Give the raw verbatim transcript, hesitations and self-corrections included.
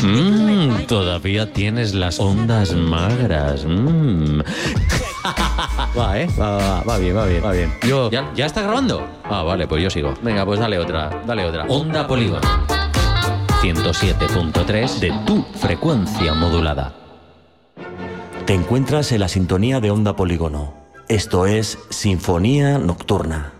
Mmm, todavía tienes las ondas magras. Mmm. Va, ¿eh? Va, va, va bien, va bien, va bien. Yo, ¿ya, ¿ya está grabando? Ah, vale, pues yo sigo. Venga, pues dale otra, dale otra. Onda Polígono. ciento siete punto tres de tu frecuencia modulada. Te encuentras en la sintonía de Onda Polígono. Esto es Sinfonía Nocturna.